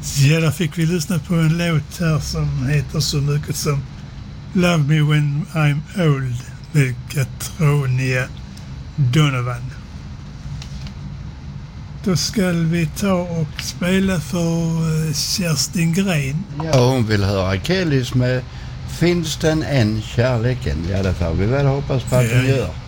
Ja, där fick vi lyssna på en låt här som heter så mycket som Love Me When I'm Old med Catronia Donovan. Då ska vi ta och spela för Kerstin Gren. Ja, hon vill höra Kellys med Finns den en kärleken? Ja, det får vi väl hoppas på att hon gör.